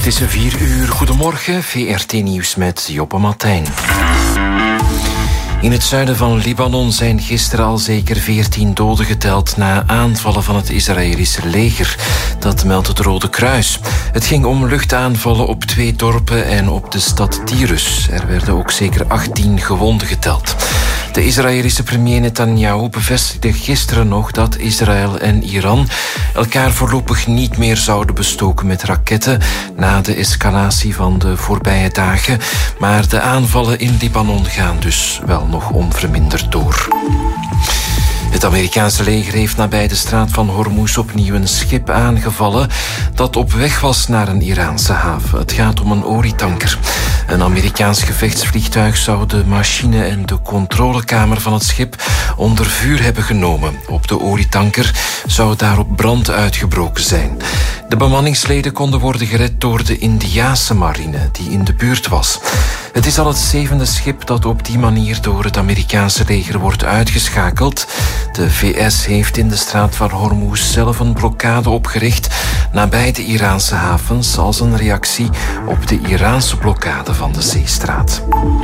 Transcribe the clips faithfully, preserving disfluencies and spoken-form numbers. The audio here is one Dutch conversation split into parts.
Het is vier uur. Goedemorgen, V R T-nieuws met Joppe Martijn. In het zuiden van Libanon zijn gisteren al zeker veertien doden geteld na aanvallen van het Israëlische leger. Dat meldt het Rode Kruis. Het ging om luchtaanvallen op twee dorpen en op de stad Tyrus. Er werden ook zeker achttien gewonden geteld. De Israëlische premier Netanyahu bevestigde gisteren nog dat Israël en Iran elkaar voorlopig niet meer zouden bestoken met raketten na de escalatie van de voorbije dagen. Maar de aanvallen in Libanon gaan dus wel nog onverminderd door. Het Amerikaanse leger heeft nabij de straat van Hormuz opnieuw een schip aangevallen dat op weg was naar een Iraanse haven. Het gaat om een olietanker. Een Amerikaans gevechtsvliegtuig zou de machine en de controlekamer van het schip onder vuur hebben genomen. Op de olietanker zou daarop brand uitgebroken zijn. De bemanningsleden konden worden gered door de Indiase marine die in de buurt was. Het is al het zevende schip dat op die manier door het Amerikaanse leger wordt uitgeschakeld. De V S heeft in de straat van Hormuz zelf een blokkade opgericht nabij de Iraanse havens als een reactie op de Iraanse blokkade van de zeestraat.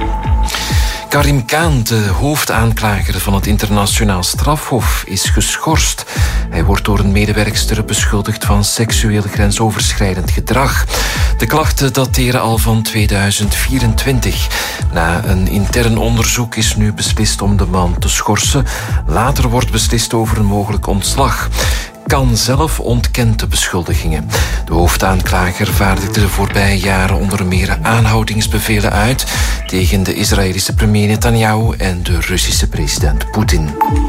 Karim Khan, de hoofdaanklager van het internationaal strafhof, is geschorst. Hij wordt door een medewerkster beschuldigd van seksueel grensoverschrijdend gedrag. De klachten dateren al van tweeduizend vierentwintig. Na een intern onderzoek is nu beslist om de man te schorsen. Later wordt beslist over een mogelijk ontslag. Khan zelf ontkent de beschuldigingen. De hoofdaanklager vaardigde de voorbije jaren onder meer aanhoudingsbevelen uit tegen de Israëlische premier Netanyahu en de Russische president Poetin.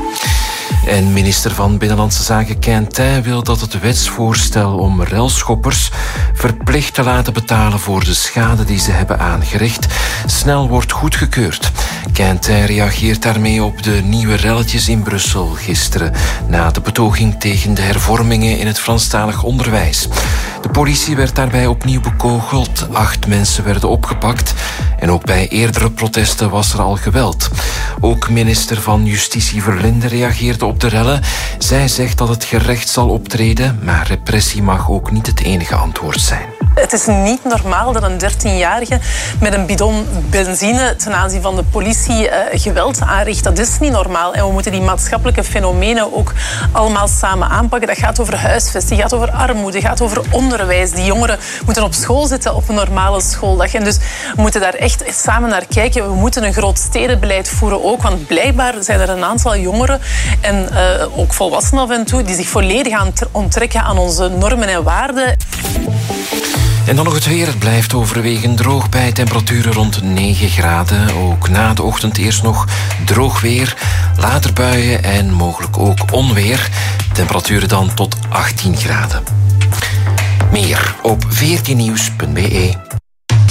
En minister van Binnenlandse Zaken Quintin wil dat het wetsvoorstel om relschoppers verplicht te laten betalen voor de schade die ze hebben aangericht snel wordt goedgekeurd. Quintin reageert daarmee op de nieuwe relletjes in Brussel gisteren na de betoging tegen de hervormingen in het Franstalig onderwijs. De politie werd daarbij opnieuw bekogeld, acht mensen werden opgepakt en ook bij eerdere protesten was er al geweld. Ook minister van Justitie Verlinde reageerde op de rellen. Zij zegt dat het gerecht zal optreden, maar repressie mag ook niet het enige antwoord zijn. Het is niet normaal dat een dertienjarige met een bidon benzine ten aanzien van de politie uh, geweld aanricht. Dat is niet normaal. En we moeten die maatschappelijke fenomenen ook allemaal samen aanpakken. Dat gaat over huisvesting, gaat over armoede, gaat over onderwijs. Die jongeren moeten op school zitten op een normale schooldag. En dus we moeten daar echt samen naar kijken. We moeten een groot stedenbeleid voeren ook. Want blijkbaar zijn er een aantal jongeren en uh, ook volwassenen af en toe die zich volledig aan onttrekken aan onze normen en waarden. En dan nog het weer. Het blijft overwegend droog bij temperaturen rond negen graden. Ook na de ochtend eerst nog droog weer, later buien en mogelijk ook onweer. Temperaturen dan tot achttien graden. Meer op veertien nieuws punt b e.